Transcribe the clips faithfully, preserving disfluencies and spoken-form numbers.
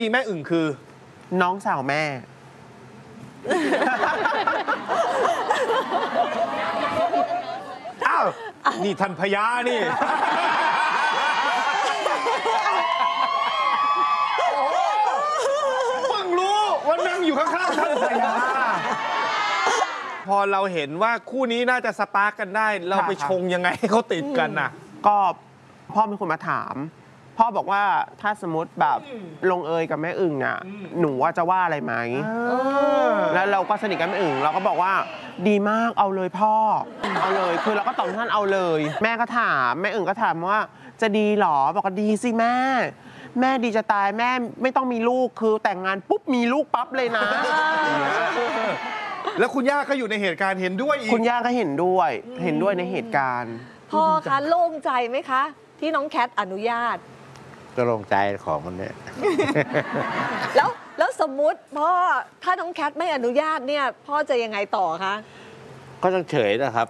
ที่แม่อึ่งคือน้องสาวแม่อ้าวนี่ท่านพญานี่เพิ่งรู้ว่านั่งอยู่ข้างๆท่านพญาพอเราเห็นว่าคู่นี้น่าจะสปาร์กกันได้เราไปชงยังไงให้เขาติดกันน่ะก็พ่อเป็นคนมาถามพ่อบอกว่าถ้าสมมติแบบลงเอยกับแม่อึ่งน่ะหนูว่าจะว่าอะไรไหมแล้วเราก็สนิทกับแม่อึ่งเราก็บอกว่าดีมากเอาเลยพ่อเอาเลยคือเราก็ตอบท่านเอาเลยแม่ก็ถามแม่อึ่งก็ถามว่าจะดีหรอบอกว่าดีสิแม่แม่ดีจะตายแม่ไม่ต้องมีลูกคือแต่งงานปุ๊บมีลูกปั๊บเลยนะแล้วคุณย่าก็อยู่ในเหตุการณ์เห็นด้วยอีกคุณย่าก็เห็นด้วยเห็นด้วยในเหตุการณ์พ่อคะโล่งใจไหมคะที่น้องแคทอนุญาตก็ลงใจของมันเนี่ยแล้วแล้วสมมุติพ่อถ้าน้องแคทไม่อนุญาตเนี่ยพ่อจะยังไงต่อคะก็ต้องเฉยนะครับ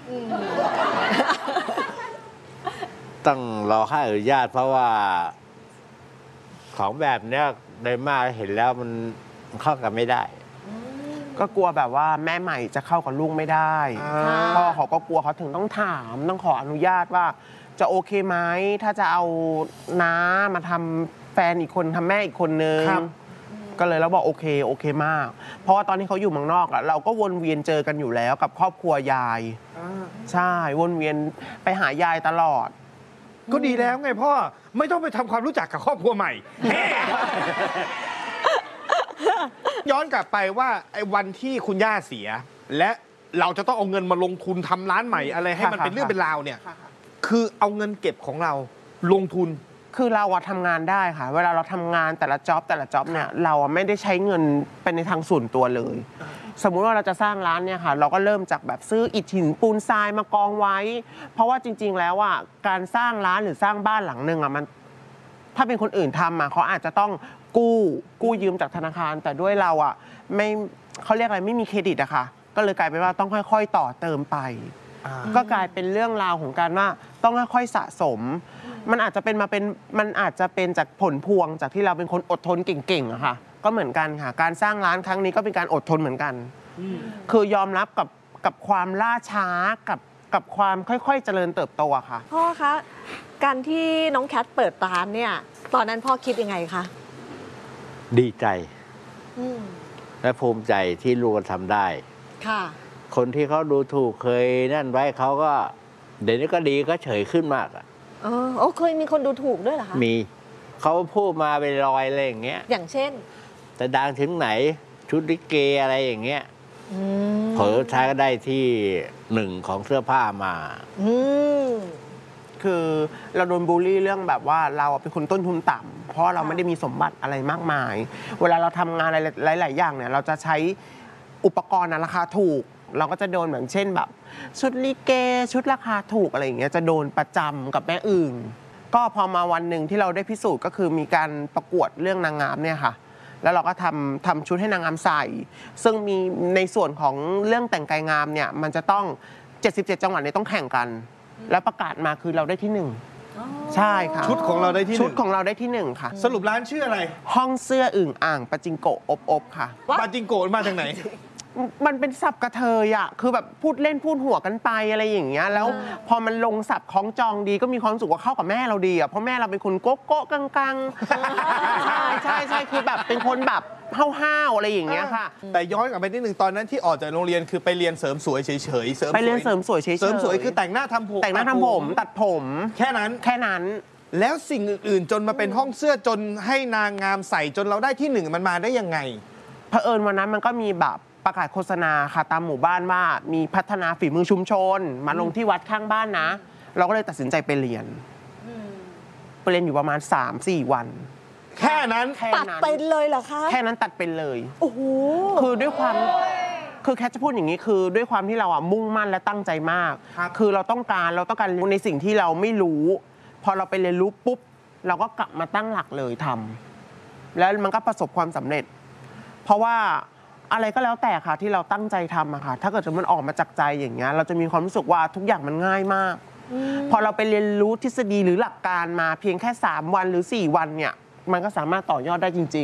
ต้องรอให้อนุญาตเพราะว่าของแบบเนี้ยในมาเห็นแล้วมันเข้ากันไม่ได้ก็กลัวแบบว่าแม่ใหม่จะเข้ากับลูกไม่ได้พ่อเขาก็กลัวเขาถึงต้องถามต้องขออนุญาตว่าจะโอเคไหมถ้าจะเอาน้ามาทำแฟนอีกคนทำแม่อีกคนนึงก็เลยเราบอกโอเคโอเคมากเพราะว่าตอนที่เขาอยู่เมืองนอกอะเราก็วนเวียนเจอกันอยู่แล้วกับครอบครัวยายใช่วนเวียนไปหายายตลอดก็ดีแล้วไงพ่อไม่ต้องไปทำความรู้จักกับครอบครัวใหม่ย้อนกลับไปว่าไอ้วันที่คุณย่าเสียและเราจะต้องเอาเงินมาลงทุนทำร้านใหม่อะไรให้มันเป็นเรื่องเป็นราวเนี่ยคือเอาเงินเก็บของเราลงทุนคือเราอะทำงานได้ค่ะเวลาเราทำงานแต่ละจ็อบแต่ละจ็อบเนี่ยเราไม่ได้ใช้เงินเป็นในทางส่วนตัวเลยสมมุติว่าเราจะสร้างร้านเนี่ยค่ะเราก็เริ่มจากแบบซื้ออิฐหินปูนทรายมากองไว้เพราะว่าจริงๆแล้วอะการสร้างร้านหรือสร้างบ้านหลังหนึ่งอะมันถ้าเป็นคนอื่นทำอะเขาอาจจะต้องกู้กู้ยืมจากธนาคารแต่ด้วยเราอะไม่เขาเรียกอะไรไม่มีเครดิตอะค่ะก็เลยกลายเป็นว่าต้องค่อยๆต่อเติมไปก็กลายเป็นเรื่องราวของการว่าต้องค่อยๆสะสมมันอาจจะเป็นมาเป็นมันอาจจะเป็นจากผลพวงจากที่เราเป็นคนอดทนเก่งๆอะค่ะก็เหมือนกันค่ะการสร้างร้านครั้งนี้ก็เป็นการอดทนเหมือนกันคือยอมรับกับกับความล่าช้ากับกับความค่อยๆเจริญเติบโตอะค่ะพ่อคะการที่น้องแคทเปิดร้านเนี่ยตอนนั้นพ่อคิดยังไงคะดีใจและภูมิใจที่ลูกทำได้ค่ะคนที่เขาดูถูกเคยนั่นไว้เขาก็เดี๋ยวนี้ก็ดีก็เฉยขึ้นมากอ่ะเออโอ้เคยมีคนดูถูกด้วยเหรอคะมีเขาพูดมาเป็นรอยอะไรอย่างเงี้ยอย่างเช่นแต่ดังถึงไหนชุดลิเกอะไรอย่างเงี้ยเผลอใช้ก็ได้ที่หนึ่งของเสื้อผ้ามาคือเราโดนบูลลี่เรื่องแบบว่าเราเป็นคนต้นทุนต่ำเพราะเราไม่ได้มีสมบัติอะไรมากมายเวลาเราทำงานอะไรหลายๆอย่างเนี่ยเราจะใช้อุปกรณ์ราคาถูกเราก็จะโดนแบบเช่นแบบชุดลิเกชุดราคาถูกอะไรอย่างเงี้ยจะโดนประจำกับแม่อึ่งก็พอมาวันหนึ่งที่เราได้พิสูจน์ก็คือมีการประกวดเรื่องนางงามเนี่ยค่ะแล้วเราก็ทำทำชุดให้นางงามใส่ซึ่งมีในส่วนของเรื่องแต่งกายงามเนี่ยมันจะต้องเจ็ดสิบเจ็ดจังหวัดเนี่ยต้องแข่งกันแล้วประกาศมาคือเราได้ที่หนึ่งใช่ค่ะชุดของเราได้ที่หนึ่งชุดของเราได้ที่หนึ่งค่ะสรุปร้านชื่ออะไรห้องเสื้ออึ่งอ่างปาจิงโกะอบอบค่ะปาจิงโกะมาจากไหนมันเป็นศัพท์กระเทยอะคือแบบพูดเล่นพูดหัวกันไปอะไรอย่างเงี้ยแล้วพอมันลงศัพท์คล้องจองดีก็มีความสุขว่าเข้ากับแม่เราดีอะเพราะแม่เราเป็นคนโก๊ะโก๊ะกังกังใช่ใช่ใช่คือแบบเป็นคนแบบห้าวๆอะไรอย่างเงี้ยค่ะแต่ย้อนกลับไปนิดนึงตอนนั้นที่ออกจากโรงเรียนคือไปเรียนเสริมสวยเฉยๆไปเรียนเสริมสวยเฉยๆเสริมสวยคือแต่งหน้าทำผมแต่งหน้าทำผมตัดผมแค่นั้นแค่นั้นแล้วสิ่งอื่นๆจนมาเป็นห้องเสื้อจนให้นางงามใส่จนเราได้ที่หนึ่งมันมาได้ยังไงเผอิญวันนั้นมันก็มีแบบประกาศโฆษณาค่ะตามหมู่บ้านว่ามีพัฒนาฝีมือชุมชนมาลงที่วัดข้างบ้านนะเราก็เลยตัดสินใจไปเรียนไปเรียนอยู่ประมาณ สามสี่ วันแค่นั้นตัดเป็นเลยเหรอคะแค่นั้นตัดเป็นเลยโอ้โหคือด้วยความคือแค่จะพูดอย่างนี้คือด้วยความที่เราอ่ะมุ่งมั่นและตั้งใจมากคือเราต้องการเราต้องการในสิ่งที่เราไม่รู้พอเราไปเรียนรู้ปุ๊บเราก็กลับมาตั้งหลักเลยทำแล้วมันก็ประสบความสำเร็จเพราะว่าอะไรก็แล้วแต่ค่ะที่เราตั้งใจทำอะค่ะถ้าเกิดมันออกมาจากใจอย่างเงี้ยเราจะมีความรู้สึกว่าทุกอย่างมันง่ายมากพอเราไปเรียนรู้ทฤษฎีหรือหลักการมาเพียงแค่สามวันหรือสี่วันเนี่ยมันก็สามารถต่อยอดได้จริงๆ